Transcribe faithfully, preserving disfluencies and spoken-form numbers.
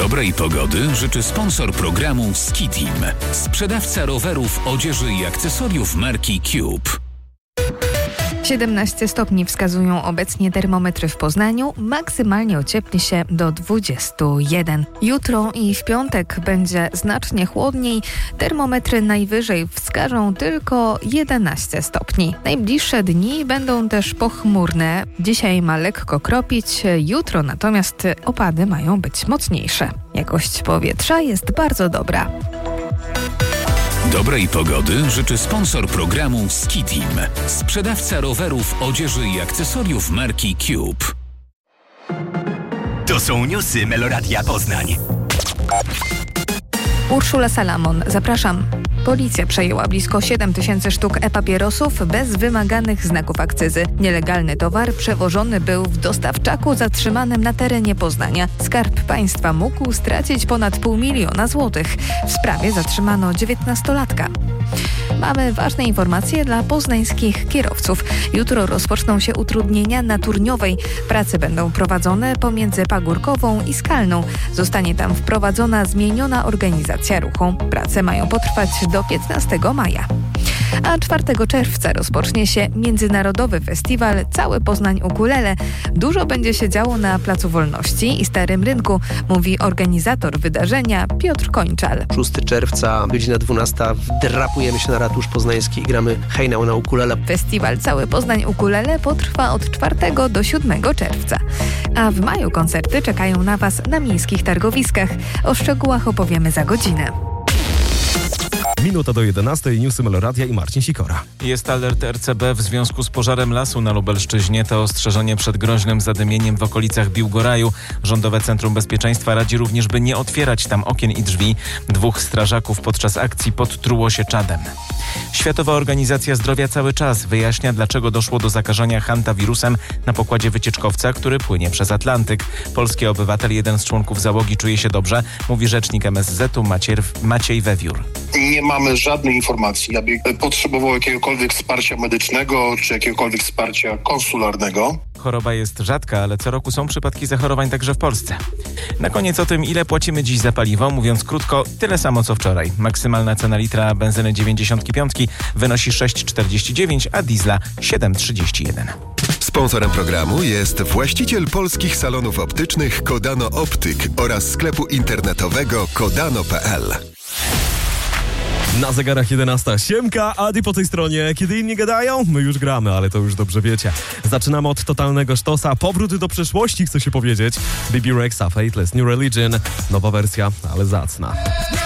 Dobrej pogody życzy sponsor programu Ski Team. Sprzedawca rowerów, odzieży i akcesoriów marki Cube. siedemnaście stopni wskazują obecnie termometry w Poznaniu. Maksymalnie ociepli się do dwudziestu jeden. Jutro i w piątek będzie znacznie chłodniej. Termometry najwyżej wskażą tylko jedenaście stopni. Najbliższe dni będą też pochmurne. Dzisiaj ma lekko kropić, jutro natomiast opady mają być mocniejsze. Jakość powietrza jest bardzo dobra. Dobrej pogody życzy sponsor programu Ski Team. Sprzedawca rowerów, odzieży i akcesoriów marki Cube. To są newsy Meloradia Poznań. Urszula Salamon, zapraszam. Policja przejęła blisko siedem tysięcy sztuk e-papierosów bez wymaganych znaków akcyzy. Nielegalny towar przewożony był w dostawczaku zatrzymanym na terenie Poznania. Skarb Państwa mógł stracić ponad pół miliona złotych. W sprawie zatrzymano dziewiętnastolatka. Mamy ważne informacje dla poznańskich kierowców. Jutro rozpoczną się utrudnienia na Turniowej. Prace będą prowadzone pomiędzy Pagórkową i Skalną. Zostanie tam wprowadzona zmieniona organizacja ruchu. Prace mają potrwać do piętnastego maja. A czwartego czerwca rozpocznie się Międzynarodowy Festiwal Cały Poznań Ukulele. Dużo będzie się działo na Placu Wolności i Starym Rynku, mówi organizator wydarzenia Piotr Kończal. szóstego czerwca, godzina dwunasta, wdrapujemy się na ratusz poznański i gramy hejnał na ukulele. Festiwal Cały Poznań Ukulele potrwa od czwartego do siódmego czerwca. A w maju koncerty czekają na Was na miejskich targowiskach. O szczegółach opowiemy za godzinę. Minuta do jedenastej, newsy Meloradia i Marcin Sikora. Jest alert R C B w związku z pożarem lasu na Lubelszczyźnie. To ostrzeżenie przed groźnym zadymieniem w okolicach Biłgoraju. Rządowe Centrum Bezpieczeństwa radzi również, by nie otwierać tam okien i drzwi. Dwóch strażaków podczas akcji podtruło się czadem. Światowa Organizacja Zdrowia cały czas wyjaśnia, dlaczego doszło do zakażenia hantawirusem na pokładzie wycieczkowca, który płynie przez Atlantyk. Polski obywatel, jeden z członków załogi, czuje się dobrze, mówi rzecznik M S Z-u Maciej, Maciej Wewiór. Nie mamy żadnej informacji, aby potrzebował jakiegokolwiek wsparcia medycznego czy jakiegokolwiek wsparcia konsularnego. Choroba jest rzadka, ale co roku są przypadki zachorowań także w Polsce. Na koniec o tym, ile płacimy dziś za paliwo. Mówiąc krótko, tyle samo co wczoraj. Maksymalna cena litra benzyny dziewięćdziesiąt pięć wynosi sześć czterdzieści dziewięć, a diesla siedem trzydzieści jeden. Sponsorem programu jest właściciel polskich salonów optycznych Kodano Optyk oraz sklepu internetowego kodano kropka p l. Na zegarach jedenasta. Siemka, Adi po tej stronie. Kiedy inni gadają, my już gramy, ale to już dobrze wiecie. Zaczynamy od totalnego sztosa. Powrót do przeszłości, chce się powiedzieć. Baby Rexha, Faithless, New Religion. Nowa wersja, ale zacna.